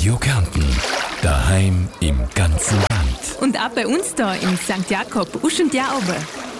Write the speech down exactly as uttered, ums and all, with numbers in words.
Radio Kärnten. Daheim im ganzen Land. Und auch bei uns da in Sankt Jakob, Usch und Jaube.